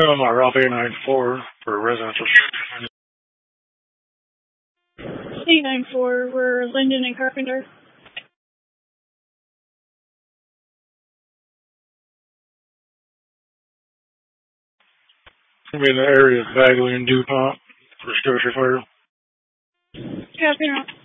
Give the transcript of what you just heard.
Ralph 894 for residential. 894, we're Linden and Carpenter. It's going to be in the area of Bagley and DuPont for Scotia Fire. Copy.